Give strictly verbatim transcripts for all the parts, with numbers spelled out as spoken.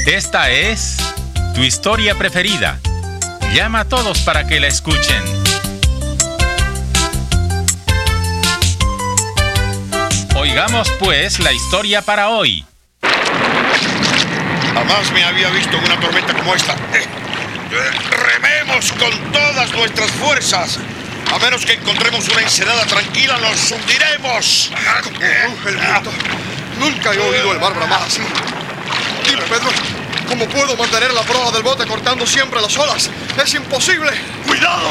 Esta es tu historia preferida. Llama a todos para que la escuchen. Oigamos pues la historia para hoy. Jamás me había visto en una tormenta como esta. Eh, eh, rememos con todas nuestras fuerzas. A menos que encontremos una ensenada tranquila, nos hundiremos. Como ruge el viento. Nunca he oído el mar bramar así. Dime, Pedro, ¿cómo puedo mantener la proa del bote cortando siempre las olas? ¡Es imposible! ¡Cuidado!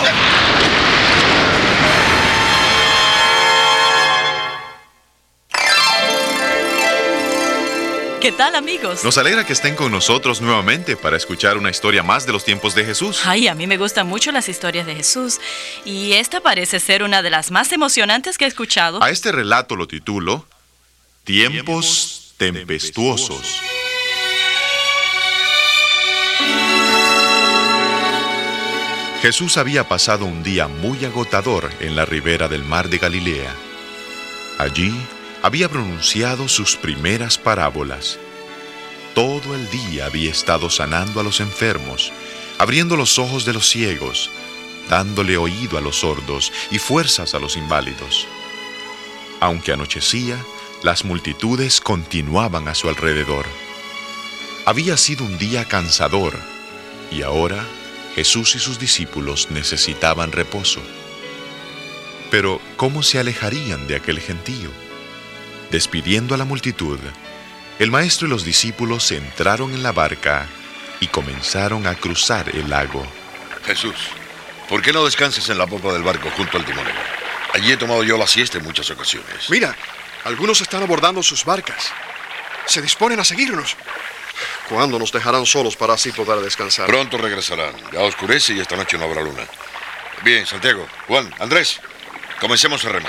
¿Qué tal, amigos? Nos alegra que estén con nosotros nuevamente para escuchar una historia más de los tiempos de Jesús. Ay, a mí me gustan mucho las historias de Jesús. Y esta parece ser una de las más emocionantes que he escuchado. A este relato lo titulo Tiempos tempestuosos. Jesús había pasado un día muy agotador en la ribera del mar de Galilea. Allí había pronunciado sus primeras parábolas. Todo el día había estado sanando a los enfermos, abriendo los ojos de los ciegos, dándole oído a los sordos y fuerzas a los inválidos. Aunque anochecía, las multitudes continuaban a su alrededor. Había sido un día cansador, y ahora Jesús y sus discípulos necesitaban reposo. Pero, ¿cómo se alejarían de aquel gentío? Despidiendo a la multitud, el maestro y los discípulos entraron en la barca y comenzaron a cruzar el lago. Jesús, ¿por qué no descansas en la popa del barco junto al timonel? Allí he tomado yo la siesta en muchas ocasiones. Mira, algunos están abordando sus barcas. Se disponen a seguirnos. ¿Cuándo nos dejarán solos para así poder descansar? Pronto regresarán. Ya oscurece y esta noche no habrá luna. Bien, Santiago, Juan, Andrés, comencemos a remar.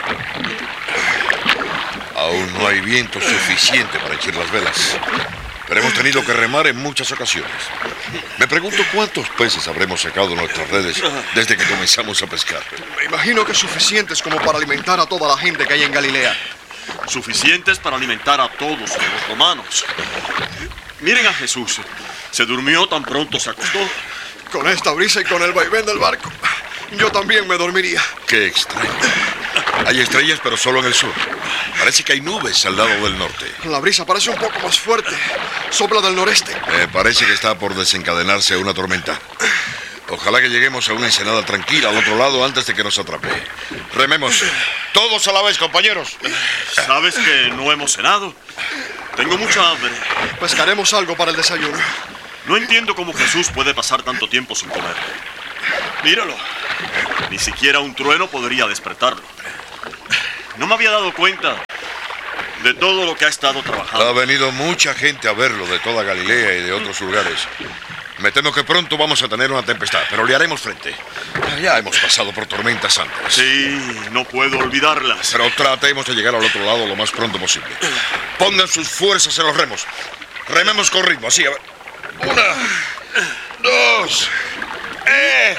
Aún no hay viento suficiente para echar las velas, pero hemos tenido que remar en muchas ocasiones. Me pregunto cuántos peces habremos sacado de nuestras redes desde que comenzamos a pescar. Me imagino que suficientes como para alimentar a toda la gente que hay en Galilea. Suficientes para alimentar a todos los romanos. Miren a Jesús. Se durmió tan pronto se acostó. Con esta brisa y con el vaivén del barco, yo también me dormiría. Qué extraño. Hay estrellas, pero solo en el sur. Parece que hay nubes al lado del norte. La brisa parece un poco más fuerte. Sopla del noreste. Me parece que está por desencadenarse una tormenta. Ojalá que lleguemos a una ensenada tranquila al otro lado antes de que nos atrape. Rememos. Todos a la vez, compañeros. ¿Sabes que no hemos cenado? Tengo mucha hambre. Pescaremos algo para el desayuno. No entiendo cómo Jesús puede pasar tanto tiempo sin comer. Míralo. Ni siquiera un trueno podría despertarlo. No me había dado cuenta de todo lo que ha estado trabajando. Ha venido mucha gente a verlo de toda Galilea y de otros lugares. Me temo que pronto vamos a tener una tempestad, pero le haremos frente. Ya hemos pasado por tormentas antes. Sí, no puedo olvidarlas. Pero tratemos de llegar al otro lado lo más pronto posible. Pongan sus fuerzas en los remos. Rememos con ritmo, así, a ver. Una, dos, eh,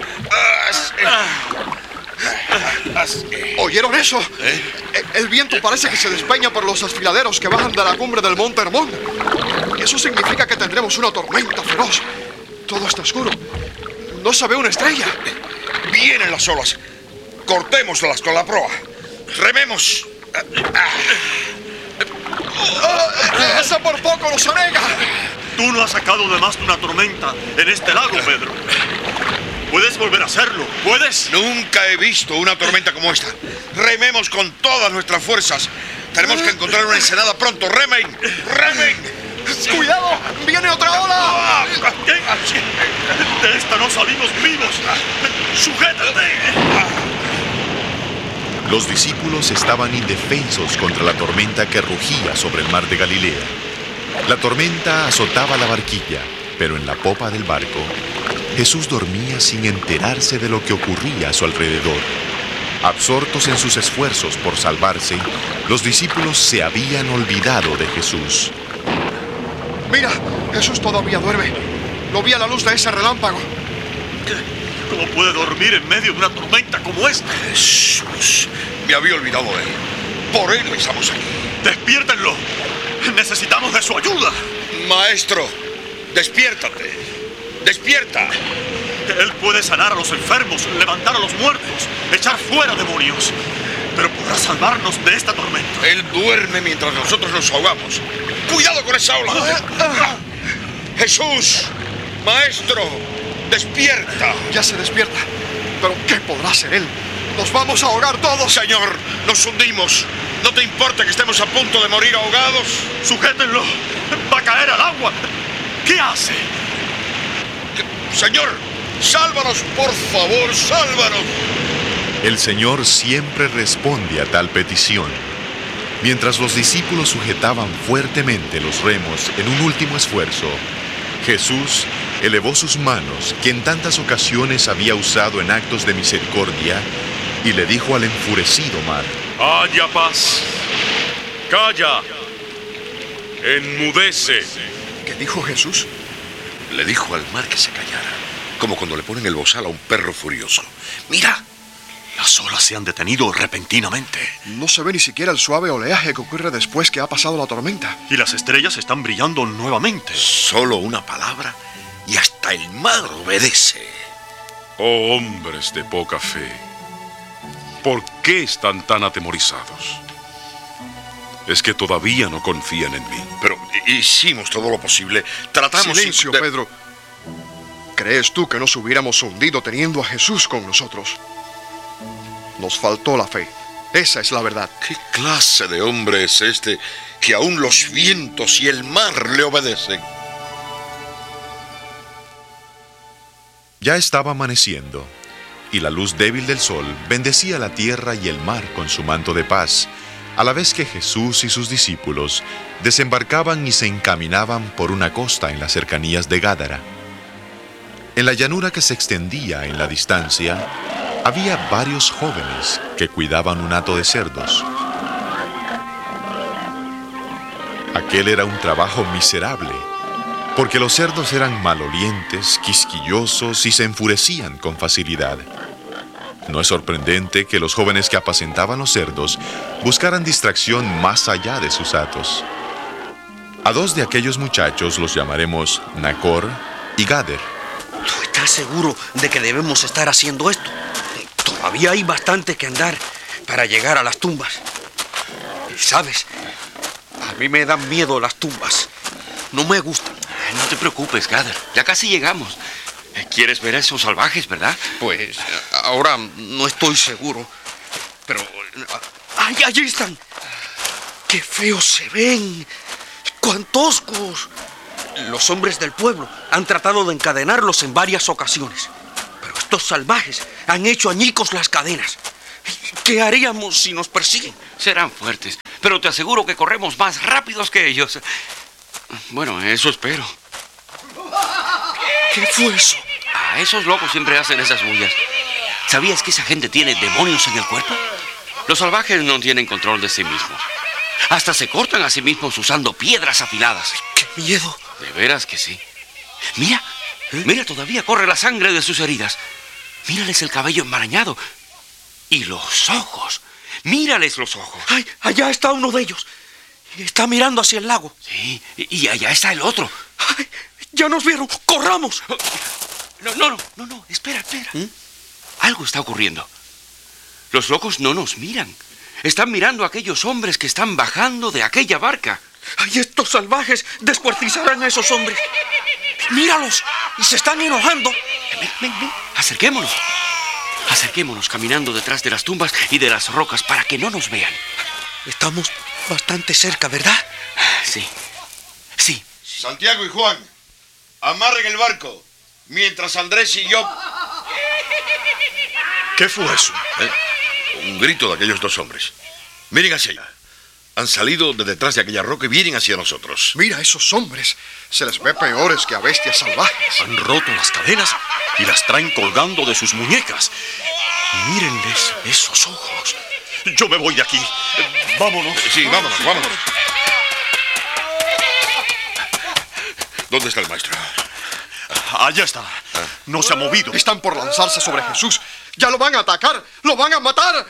así. ¿Oyeron eso? ¿Eh? El viento parece que se despeña por los desfiladeros que bajan de la cumbre del monte Hermón. Eso significa que tendremos una tormenta feroz. Todo está oscuro. No se ve una estrella. Vienen las olas. Cortémoslas con la proa. Rememos. ¡Ah! ¡Esa por poco nos anega! Tú no has sacado de más de una tormenta en este lago, Pedro. Puedes volver a hacerlo. ¿Puedes? Nunca he visto una tormenta como esta. Rememos con todas nuestras fuerzas. Tenemos que encontrar una ensenada pronto. ¡Remen! ¡Remen! ¡Cuidado! ¡Viene otra ola! ¿Qué? De esta no salimos vivos. ¡Sujétate! Los discípulos estaban indefensos contra la tormenta que rugía sobre el mar de Galilea. La tormenta azotaba la barquilla, pero en la popa del barco, Jesús dormía sin enterarse de lo que ocurría a su alrededor. Absortos en sus esfuerzos por salvarse, los discípulos se habían olvidado de Jesús. Mira, Jesús todavía duerme. Lo vi a la luz de ese relámpago. ¿Cómo puede dormir en medio de una tormenta como esta? Jesús, me había olvidado de él. Por él estamos aquí. ¡Despiértenlo! Necesitamos de su ayuda. Maestro, despiértate. Despierta. Él puede sanar a los enfermos, levantar a los muertos, echar fuera demonios. Pero podrá salvarnos de esta tormenta. Él duerme mientras nosotros nos ahogamos. ¡Cuidado con esa ola! Jesús, maestro, despierta. Ya se despierta. ¿Pero qué podrá hacer él? ¡Nos vamos a ahogar todos! Señor, nos hundimos. ¿No te importa que estemos a punto de morir ahogados? ¡Sujétenlo! ¡Va a caer al agua! ¿Qué hace? Señor, sálvanos, por favor, sálvanos. El Señor siempre responde a tal petición. Mientras los discípulos sujetaban fuertemente los remos en un último esfuerzo, Jesús elevó sus manos, que en tantas ocasiones había usado en actos de misericordia, y le dijo al enfurecido mar: ¡Haya paz! ¡Calla! ¡Enmudece! ¿Qué dijo Jesús? Le dijo al mar que se callara, como cuando le ponen el bozal a un perro furioso. ¡Mira! Las olas se han detenido repentinamente. No se ve ni siquiera el suave oleaje que ocurre después que ha pasado la tormenta. Y las estrellas están brillando nuevamente. Solo una palabra y hasta el mar obedece. Oh, hombres de poca fe, ¿por qué están tan atemorizados? ¿Es que todavía no confían en mí? Pero hicimos todo lo posible. Tratamos... Silencio, de... Pedro. ¿Crees tú que nos hubiéramos hundido teniendo a Jesús con nosotros? Nos faltó la fe. Esa es la verdad. ¿Qué clase de hombre es este que aún los vientos y el mar le obedecen? Ya estaba amaneciendo, y la luz débil del sol bendecía la tierra y el mar con su manto de paz, a la vez que Jesús y sus discípulos desembarcaban y se encaminaban por una costa en las cercanías de Gádara. En la llanura que se extendía en la distancia, había varios jóvenes que cuidaban un hato de cerdos. Aquel era un trabajo miserable, porque los cerdos eran malolientes, quisquillosos y se enfurecían con facilidad. No es sorprendente que los jóvenes que apacentaban los cerdos buscaran distracción más allá de sus hatos. A dos de aquellos muchachos los llamaremos Nacor y Gader. ¿Tú estás seguro de que debemos estar haciendo esto? Todavía hay bastante que andar para llegar a las tumbas. Y sabes, a mí me dan miedo las tumbas. No me gustan. No te preocupes, Gader. Ya casi llegamos. ¿Quieres ver a esos salvajes, verdad? Pues ahora no estoy seguro. Pero... ¡ay, allí están! ¡Qué feos se ven! ¡Cuán toscos! Los hombres del pueblo han tratado de encadenarlos en varias ocasiones. Pero estos salvajes han hecho añicos las cadenas. ¿Qué haríamos si nos persiguen? Serán fuertes, pero te aseguro que corremos más rápidos que ellos. Bueno, eso espero. ¿Qué fue eso? Ah, esos locos siempre hacen esas bullas. ¿Sabías que esa gente tiene demonios en el cuerpo? Los salvajes no tienen control de sí mismos. Hasta se cortan a sí mismos usando piedras afiladas. ¡Qué miedo! De veras que sí. Mira, ¿eh? Mira, todavía corre la sangre de sus heridas. Mírales el cabello enmarañado. Y los ojos. Mírales los ojos. ¡Ay, allá está uno de ellos! Está mirando hacia el lago. Sí, y allá está el otro. ¡Ay, ya nos vieron! ¡Corramos! No, no, no, no, no. Espera, espera. ¿Mm? Algo está ocurriendo. Los locos no nos miran. Están mirando a aquellos hombres que están bajando de aquella barca. ¡Ay, estos salvajes descuartizarán a esos hombres! ¡Míralos! ¡Y se están enojando! Ven, ven, ven. Acerquémonos. Acerquémonos caminando detrás de las tumbas y de las rocas para que no nos vean. Estamos bastante cerca, ¿verdad? Sí. Sí. Santiago y Juan, amarren el barco, mientras Andrés y yo... ¿Qué fue eso? ¿Eh? Un grito de aquellos dos hombres. Miren hacia allá. Han salido de detrás de aquella roca y vienen hacia nosotros. Mira, esos hombres. Se les ve peores que a bestias salvajes. Han roto las cadenas y las traen colgando de sus muñecas. Mírenles esos ojos. Yo me voy de aquí. Vámonos. Sí, vámonos, vámonos. ¿Dónde está el maestro? Allá está. No se ha movido. Están por lanzarse sobre Jesús. ¡Ya lo van a atacar! ¡Lo van a matar!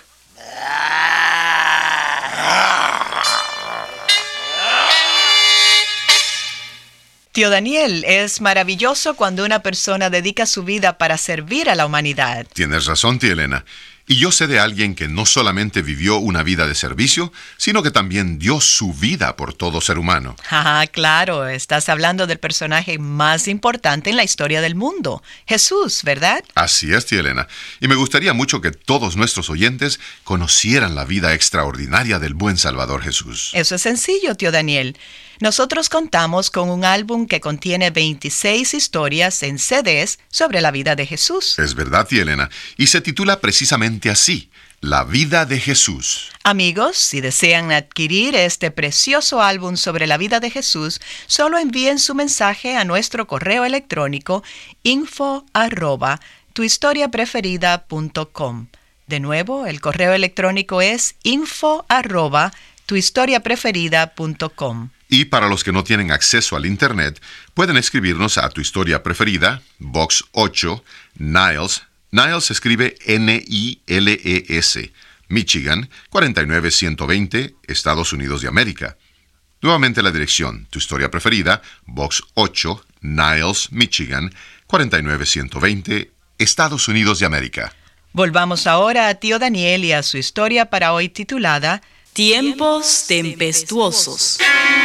Tío Daniel, es maravilloso cuando una persona dedica su vida para servir a la humanidad. Tienes razón, tía Elena. Y yo sé de alguien que no solamente vivió una vida de servicio, sino que también dio su vida por todo ser humano. Ah, claro, estás hablando del personaje más importante en la historia del mundo, Jesús, ¿verdad? Así es, tía Elena. Y me gustaría mucho que todos nuestros oyentes conocieran la vida extraordinaria del buen Salvador Jesús. Eso es sencillo, tío Daniel. Nosotros contamos con un álbum que contiene veintiséis historias en C Ds sobre la vida de Jesús. Es verdad, tía Elena, y se titula precisamente así, La vida de Jesús. Amigos, si desean adquirir este precioso álbum sobre la vida de Jesús, solo envíen su mensaje a nuestro correo electrónico info arroba tuhistoriapreferida.com. De nuevo, el correo electrónico es info arroba tuhistoriapreferida.com. Y para los que no tienen acceso al Internet, pueden escribirnos a Tu Historia Preferida, Box ocho, Niles. Niles se escribe N I L E S, Michigan, cuarenta y nueve ciento veinte, Estados Unidos de América. Nuevamente la dirección, Tu Historia Preferida, Box ocho, Niles, Michigan, cuarenta y nueve ciento veinte, Estados Unidos de América. Volvamos ahora a tío Daniel y a su historia para hoy titulada Tiempos tempestuosos.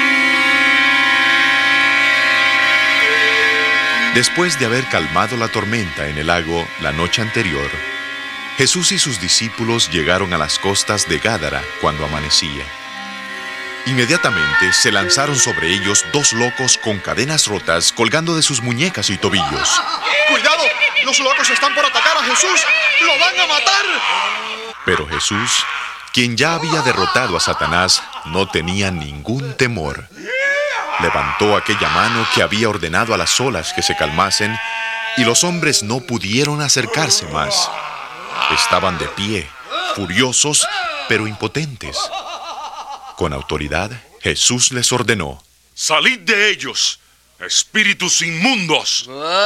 Después de haber calmado la tormenta en el lago la noche anterior, Jesús y sus discípulos llegaron a las costas de Gádara cuando amanecía. Inmediatamente se lanzaron sobre ellos dos locos con cadenas rotas colgando de sus muñecas y tobillos. ¡Cuidado! ¡Los locos están por atacar a Jesús! ¡Lo van a matar! Pero Jesús, quien ya había derrotado a Satanás, no tenía ningún temor. Levantó aquella mano que había ordenado a las olas que se calmasen, y los hombres no pudieron acercarse más. Estaban de pie, furiosos, pero impotentes. Con autoridad, Jesús les ordenó: ¡Salid de ellos, espíritus inmundos!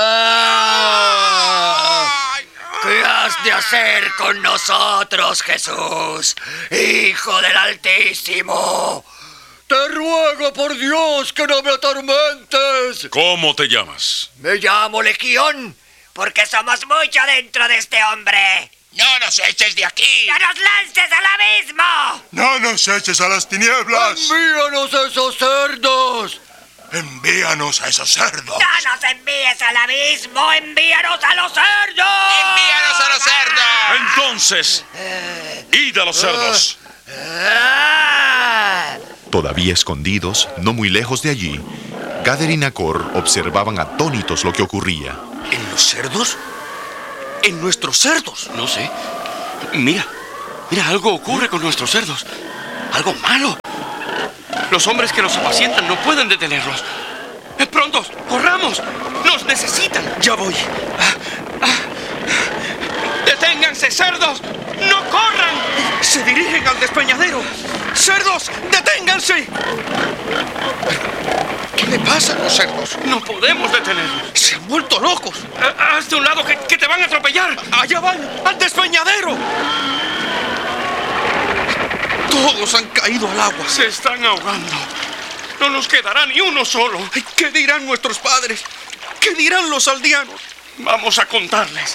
¿Qué has de hacer con nosotros, Jesús, Hijo del Altísimo? Te ruego por Dios que no me atormentes. ¿Cómo te llamas? Me llamo Legión, porque somos mucho dentro de este hombre. ¡No nos eches de aquí! ¡No nos lances al abismo! ¡No nos eches a las tinieblas! ¡Envíanos a esos cerdos! ¡Envíanos a esos cerdos! ¡No nos envíes al abismo! ¡Envíanos a los cerdos! ¡Envíanos a los cerdos! Entonces, id a los cerdos. Todavía escondidos, no muy lejos de allí, Gader y Nacor observaban atónitos lo que ocurría. ¿En los cerdos? ¿En nuestros cerdos? No sé. Mira, mira, algo ocurre con nuestros cerdos. Algo malo. Los hombres que los apacientan no pueden detenerlos. ¡Eh, pronto! ¡Corramos! ¡Nos necesitan! Ya voy. Ah, ah. ¡Deténganse, cerdos! ¡No corran! Se dirigen al despeñadero. ¡Cerdos, deténganse! ¿Qué le pasa a los cerdos? No podemos detenerlos. Se han vuelto locos. Ah, ¡Haz de un lado que, que te van a atropellar! ¡Allá van! ¡Al despeñadero! Todos han caído al agua. Se están ahogando. No nos quedará ni uno solo. ¿Qué dirán nuestros padres? ¿Qué dirán los aldeanos? Vamos a contarles.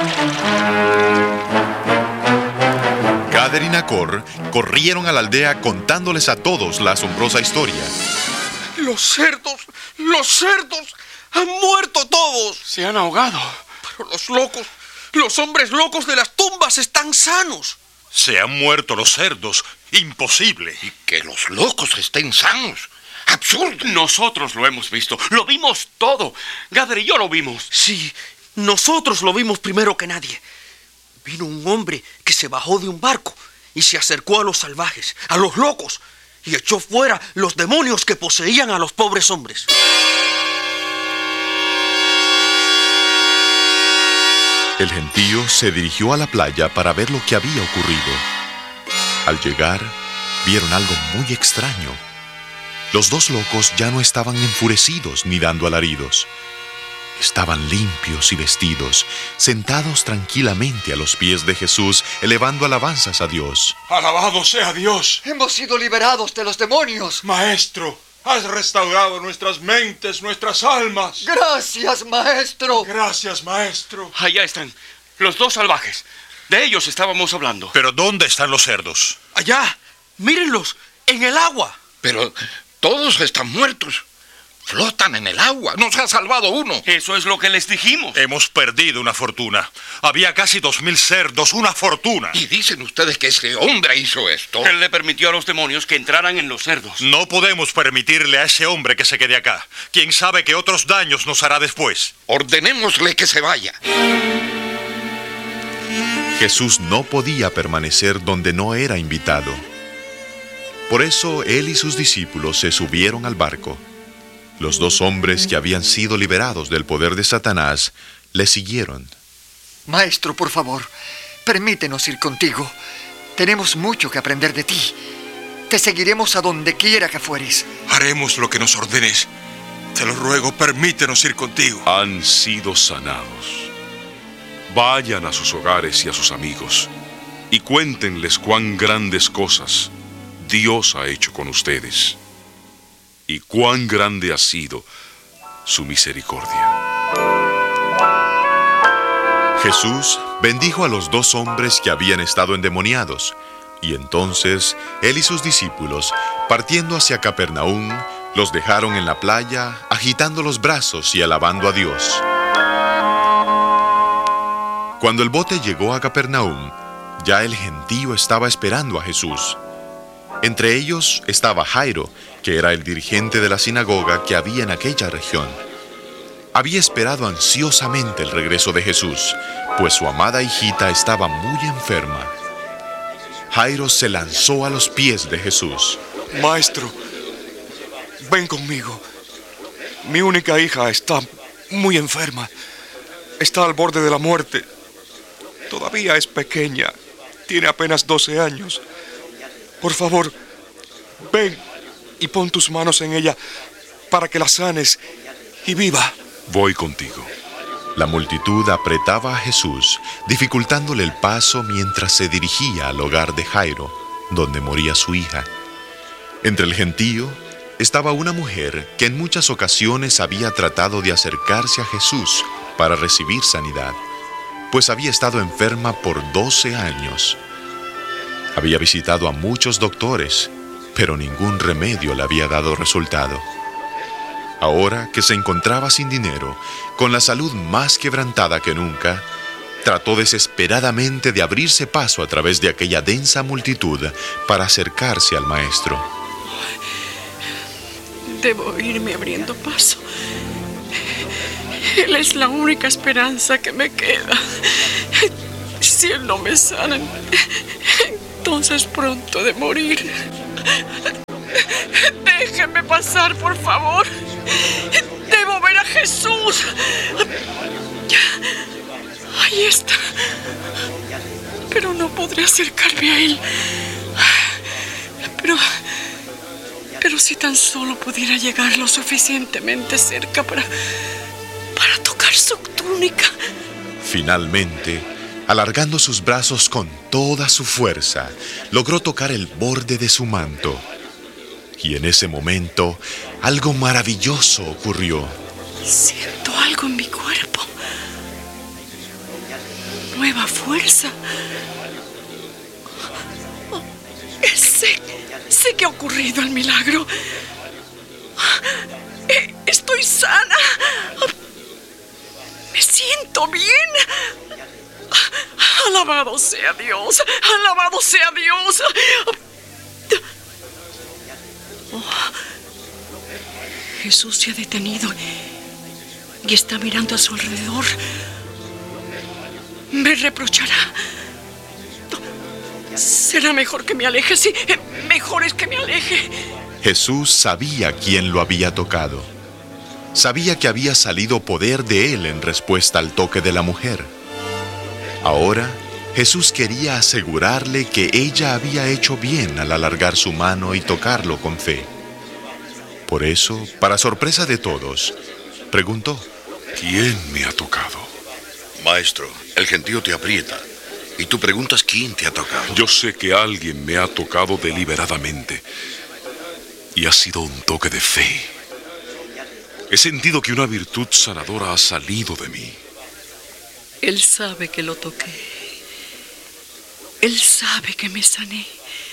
Gader y Nacor corrieron a la aldea contándoles a todos la asombrosa historia. Los cerdos, los cerdos, han muerto todos. Se han ahogado. Pero los locos, los hombres locos de las tumbas están sanos. Se han muerto los cerdos. Imposible. Y que los locos estén sanos. Absurdo. Nosotros lo hemos visto. Lo vimos todo. Gader y yo lo vimos. Sí, nosotros lo vimos primero que nadie. Vino un hombre que se bajó de un barco y se acercó a los salvajes, a los locos, y echó fuera los demonios que poseían a los pobres hombres. El gentío se dirigió a la playa para ver lo que había ocurrido. Al llegar, vieron algo muy extraño. Los dos locos ya no estaban enfurecidos ni dando alaridos. Estaban limpios y vestidos, sentados tranquilamente a los pies de Jesús, elevando alabanzas a Dios. ¡Alabado sea Dios! Hemos sido liberados de los demonios. Maestro, Has restaurado nuestras mentes, nuestras almas. Gracias, maestro. Gracias, maestro. Allá están, los dos salvajes. De ellos estábamos hablando. ¿Pero dónde están los cerdos? Allá, mírenlos, en el agua. Pero todos están muertos. Flotan en el agua. Nos ha salvado uno. Eso es lo que les dijimos. Hemos perdido una fortuna. Había casi dos mil cerdos, una fortuna. ¿Y dicen ustedes que ese hombre hizo esto? Él le permitió a los demonios que entraran en los cerdos. No podemos permitirle a ese hombre que se quede acá. Quién sabe qué otros daños nos hará después. Ordenémosle que se vaya. Jesús no podía permanecer donde no era invitado. Por eso él y sus discípulos se subieron al barco. Los dos hombres que habían sido liberados del poder de Satanás le siguieron. Maestro, por favor, permítenos ir contigo. Tenemos mucho que aprender de ti. Te seguiremos a donde quiera que fueres. Haremos lo que nos ordenes. Te lo ruego, permítenos ir contigo. Han sido sanados. Vayan a sus hogares y a sus amigos y cuéntenles cuán grandes cosas Dios ha hecho con ustedes y cuán grande ha sido su misericordia. Jesús bendijo a los dos hombres que habían estado endemoniados, y entonces él y sus discípulos, partiendo hacia Capernaum, los dejaron en la playa, agitando los brazos y alabando a Dios. Cuando el bote llegó a Capernaum, ya el gentío estaba esperando a Jesús. Entre ellos estaba Jairo, que era el dirigente de la sinagoga que había en aquella región. Había esperado ansiosamente el regreso de Jesús, pues su amada hijita estaba muy enferma. Jairo se lanzó a los pies de Jesús. Maestro, ven conmigo. Mi única hija está muy enferma. Está al borde de la muerte. Todavía es pequeña. Tiene apenas doce años. Por favor, ven y pon tus manos en ella para que la sanes y viva. Voy contigo. La multitud apretaba a Jesús, dificultándole el paso mientras se dirigía al hogar de Jairo, donde moría su hija. Entre el gentío estaba una mujer que en muchas ocasiones había tratado de acercarse a Jesús para recibir sanidad, pues había estado enferma por doce años. Había visitado a muchos doctores, pero ningún remedio le había dado resultado. Ahora que se encontraba sin dinero, con la salud más quebrantada que nunca, trató desesperadamente de abrirse paso a través de aquella densa multitud para acercarse al Maestro. Debo irme abriendo paso. Él es la única esperanza que me queda. Si Él no me sana, entonces pronto de morir. Déjeme pasar, por favor. Debo ver a Jesús. Ahí está. Pero no podré acercarme a Él. Pero... Pero si tan solo pudiera llegar lo suficientemente cerca para... para tocar su túnica. Finalmente, alargando sus brazos con toda su fuerza, logró tocar el borde de su manto. Y en ese momento, algo maravilloso ocurrió. Siento algo en mi cuerpo. Nueva fuerza. Sé, sé que ha ocurrido el milagro. Estoy sana. Me siento bien. Alabado sea Dios. Alabado sea Dios. Oh, Jesús se ha detenido y está mirando a su alrededor. Me reprochará. Será mejor que me aleje, sí. Mejor es que me aleje. Jesús sabía quién lo había tocado. Sabía que había salido poder de él en respuesta al toque de la mujer. Ahora, Jesús quería asegurarle que ella había hecho bien al alargar su mano y tocarlo con fe. Por eso, para sorpresa de todos, preguntó: ¿Quién me ha tocado? Maestro, el gentío te aprieta. Y tú preguntas quién te ha tocado. Yo sé que alguien me ha tocado deliberadamente. Y ha sido un toque de fe. He sentido que una virtud sanadora ha salido de mí. Él sabe que lo toqué. Él sabe que me sané.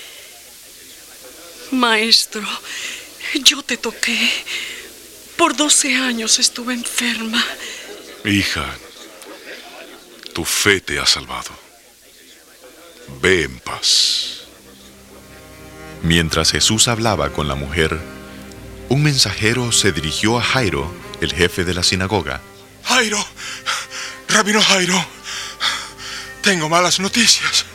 Maestro, yo te toqué. Por doce años estuve enferma. Hija, tu fe te ha salvado. Ve en paz. Mientras Jesús hablaba con la mujer, un mensajero se dirigió a Jairo, el jefe de la sinagoga. Jairo, Rabino Jairo, tengo malas noticias.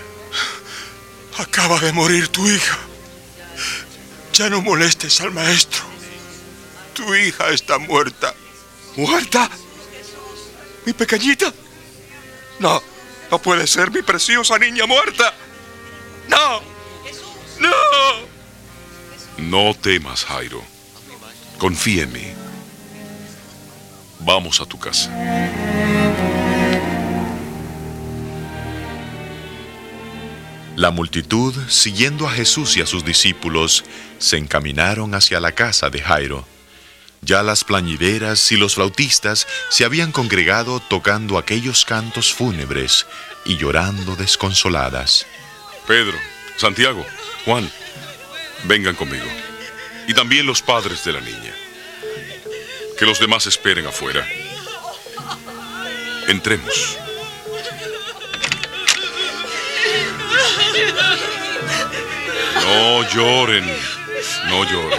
Acaba de morir tu hija. Ya no molestes al maestro. Tu hija está muerta. ¿Muerta? ¿Mi pequeñita? No, no puede ser mi preciosa niña muerta. No, no. No temas, Jairo. Confía en mí. Vamos a tu casa. La multitud, siguiendo a Jesús y a sus discípulos, se encaminaron hacia la casa de Jairo. Ya las plañideras y los flautistas se habían congregado tocando aquellos cantos fúnebres y llorando desconsoladas. Pedro, Santiago, Juan, vengan conmigo. Y también los padres de la niña. Que los demás esperen afuera. Entremos. No lloren, no lloren.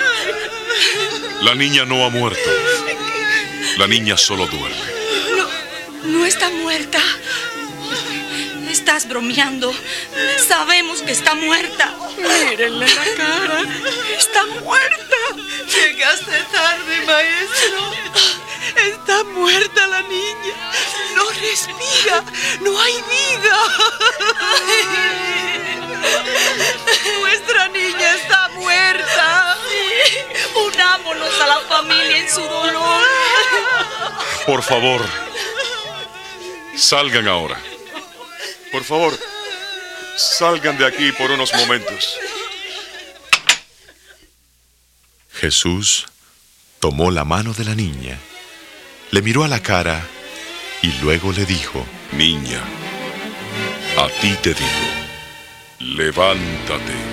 La niña no ha muerto. La niña solo duerme. No, no está muerta. Estás bromeando. Sabemos que está muerta. Mírenle la cara. Está muerta. Llegaste tarde, maestro. Está muerta la niña. No respira. No hay vida. Nuestra niña está muerta. Unámonos a la familia en su dolor. Por favor, salgan ahora. Por favor, salgan de aquí por unos momentos. Jesús tomó la mano de la niña, le miró a la cara y luego le dijo: Niña, a ti te digo, levántate.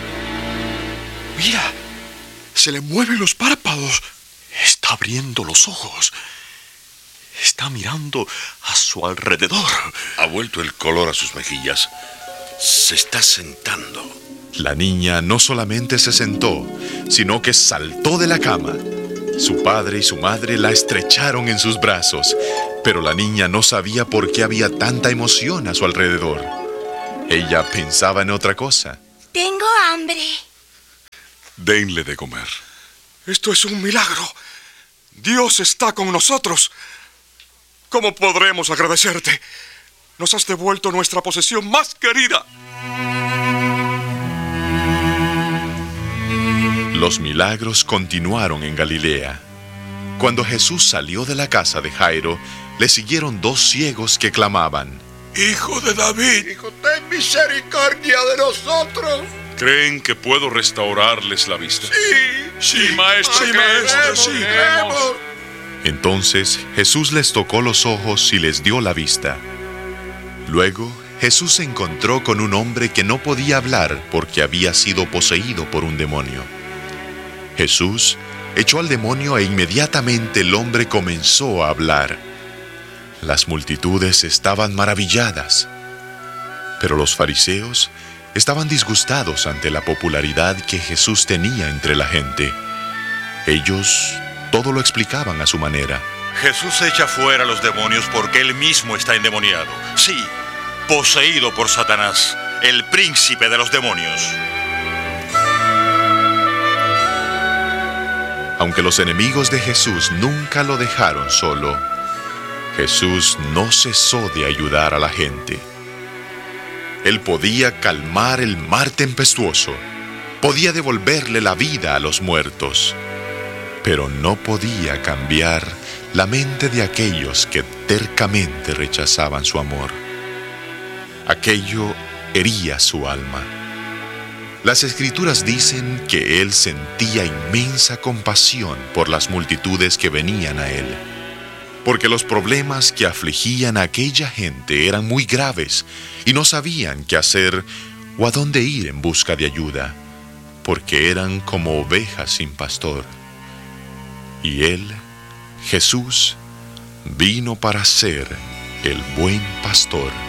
Mira, se le mueven los párpados. Está abriendo los ojos. Está mirando a su alrededor. Ha vuelto el color a sus mejillas. Se está sentando. La niña no solamente se sentó, sino que saltó de la cama. Su padre y su madre la estrecharon en sus brazos, pero la niña no sabía por qué había tanta emoción a su alrededor. Ella pensaba en otra cosa. Tengo hambre. Denle de comer. Esto es un milagro. Dios está con nosotros. ¿Cómo podremos agradecerte? Nos has devuelto nuestra posesión más querida. Los milagros continuaron en Galilea. Cuando Jesús salió de la casa de Jairo, le siguieron dos ciegos que clamaban: Hijo de David, Hijo, ten misericordia de nosotros. ¿Creen que puedo restaurarles la vista? Sí, sí, maestro, sí, maestro, sí. Queremos. Entonces Jesús les tocó los ojos y les dio la vista. Luego Jesús se encontró con un hombre que no podía hablar porque había sido poseído por un demonio. Jesús echó al demonio e inmediatamente el hombre comenzó a hablar. Las multitudes estaban maravilladas, pero los fariseos estaban disgustados ante la popularidad que Jesús tenía entre la gente. Ellos todo lo explicaban a su manera. Jesús echa fuera a los demonios porque él mismo está endemoniado. Sí, poseído por Satanás, el príncipe de los demonios. Aunque los enemigos de Jesús nunca lo dejaron solo, Jesús no cesó de ayudar a la gente. Él podía calmar el mar tempestuoso, podía devolverle la vida a los muertos, pero no podía cambiar la mente de aquellos que tercamente rechazaban su amor. Aquello hería su alma. Las Escrituras dicen que él sentía inmensa compasión por las multitudes que venían a él, porque los problemas que afligían a aquella gente eran muy graves y no sabían qué hacer o a dónde ir en busca de ayuda, porque eran como ovejas sin pastor. Y él, Jesús, vino para ser el buen pastor.